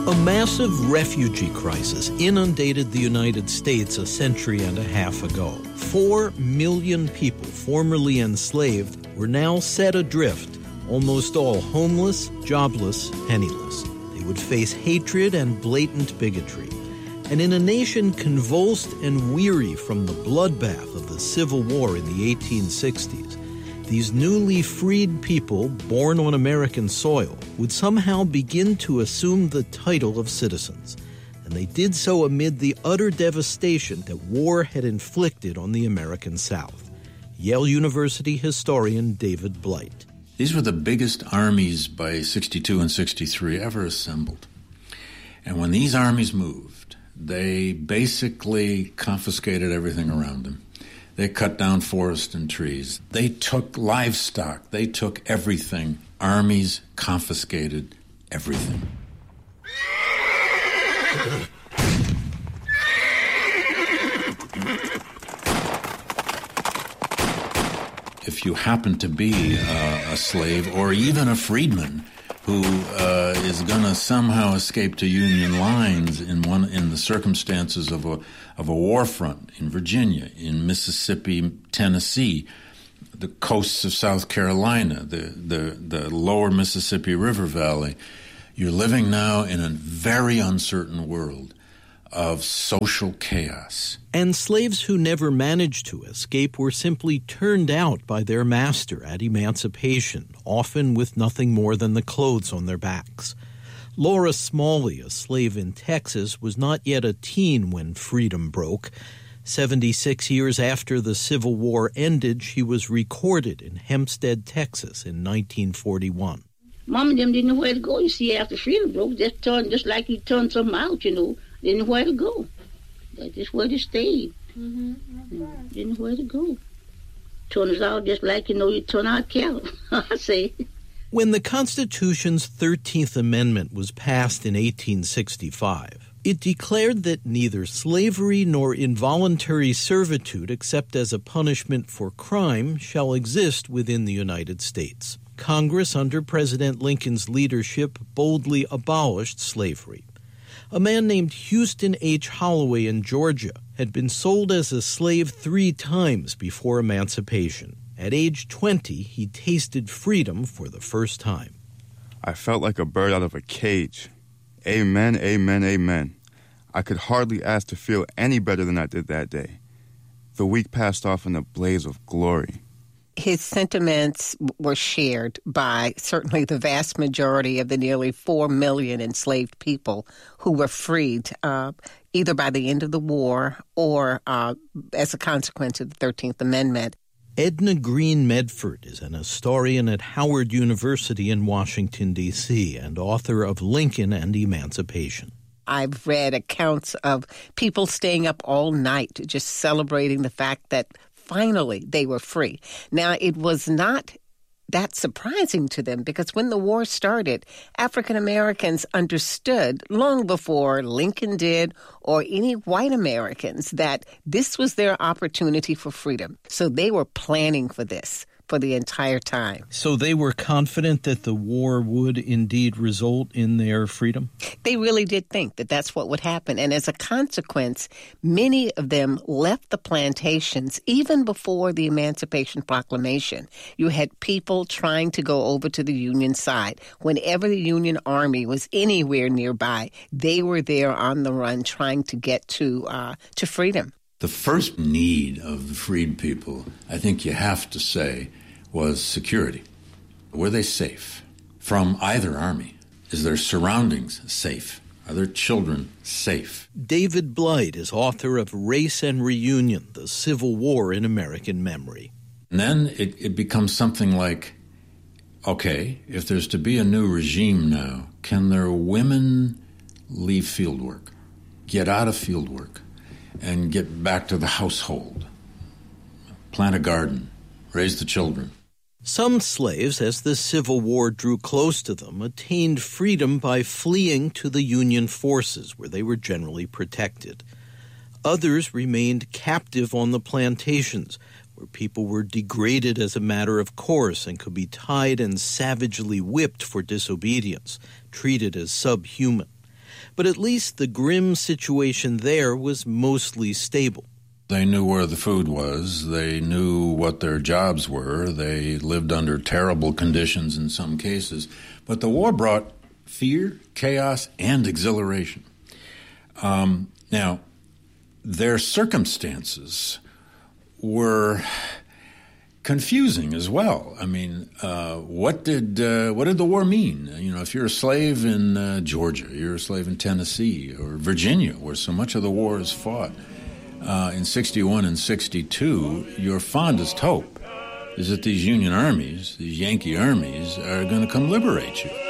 A massive refugee crisis inundated the United States a century and a half ago. 4 million people formerly enslaved were now set adrift, almost all homeless, jobless, penniless. They would face hatred and blatant bigotry. And in a nation convulsed and weary from the bloodbath of the Civil War in the 1860s, these newly freed people, born on American soil, would somehow begin to assume the title of citizens. And they did so amid the utter devastation that war had inflicted on the American South. Yale University historian David Blight. These were the biggest armies by 62 and 63 ever assembled. And when these armies moved, they basically confiscated everything around them. They cut down forests and trees. They took livestock. They took everything. Armies confiscated everything. If you happen to be a slave or even a freedman who is going to somehow escape to Union lines in the circumstances of a war front in Virginia, in Mississippi, Tennessee, the coasts of South Carolina, the lower Mississippi River Valley, you're living now in a very uncertain world of social chaos. And slaves who never managed to escape were simply turned out by their master at emancipation, often with nothing more than the clothes on their backs. Laura Smalley, a slave in Texas, was not yet a teen when freedom broke. 76 years after the Civil War ended, she was recorded in Hempstead, Texas in 1941. Mom and them didn't know where to go, you see, after freedom broke. Just like you turned something out, didn't know where to go. That's just where they stayed. Right. Didn't know where to go. Turned us out just like, you turn out cattle, I say. When the Constitution's 13th Amendment was passed in 1865, it declared that neither slavery nor involuntary servitude, except as a punishment for crime, shall exist within the United States. Congress, under President Lincoln's leadership, boldly abolished slavery. A man named Houston H. Holloway in Georgia had been sold as a slave 3 times before emancipation. At age 20, he tasted freedom for the first time. I felt like a bird out of a cage. Amen, amen, amen. I could hardly ask to feel any better than I did that day. The week passed off in a blaze of glory. His sentiments were shared by certainly the vast majority of the nearly 4 million enslaved people who were freed either by the end of the war or as a consequence of the 13th Amendment. Edna Green Medford is an historian at Howard University in Washington, D.C., and author of Lincoln and Emancipation. I've read accounts of people staying up all night just celebrating the fact that finally they were free. Now, it was not that surprising to them because when the war started, African Americans understood long before Lincoln did or any white Americans that this was their opportunity for freedom. So they were planning for this for the entire time. So they were confident that the war would indeed result in their freedom? They really did think that that's what would happen. And as a consequence, many of them left the plantations even before the Emancipation Proclamation. You had people trying to go over to the Union side. Whenever the Union Army was anywhere nearby, they were there on the run trying to get to freedom. The first need of the freed people, I think you have to say, was security. Were they safe from either army? Is their surroundings safe? Are their children safe? David Blight is author of Race and Reunion, The Civil War in American Memory. And then it becomes something like, okay, if there's to be a new regime now, can their women leave fieldwork, get out of fieldwork, and get back to the household, plant a garden, raise the children? Some slaves, as the Civil War drew close to them, attained freedom by fleeing to the Union forces, where they were generally protected. Others remained captive on the plantations, where people were degraded as a matter of course and could be tied and savagely whipped for disobedience, treated as subhuman. but at least the grim situation there was mostly stable. They knew where the food was. They knew what their jobs were. They lived under terrible conditions in some cases. But the war brought fear, chaos, and exhilaration. Now, their circumstances were confusing as well. I mean, what did the war mean? You know, if you're a slave in Georgia, you're a slave in Tennessee or Virginia, where so much of the war is fought, in 61 and 62, your fondest hope is that these Union armies, these Yankee armies, are going to come liberate you.